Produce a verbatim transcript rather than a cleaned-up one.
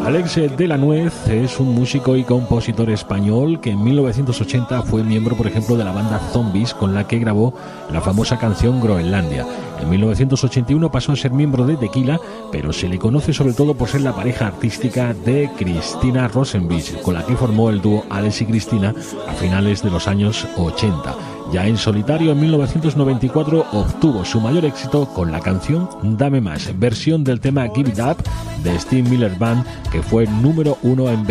Alex de la Nuez es un músico y compositor español que en mil novecientos ochenta fue miembro, por ejemplo, de la banda Zombies, con la que grabó la famosa canción Groenlandia. En mil novecientos ochenta y uno pasó a ser miembro de Tequila, pero se le conoce sobre todo por ser la pareja artística de Cristina Rosenbich, con la que formó el dúo Alex y Cristina a finales de los años ochenta. Ya en solitario, en mil novecientos noventa y cuatro obtuvo su mayor éxito con la canción Dame Más, versión del tema Give It Up de Steve Miller Band, que fue número uno en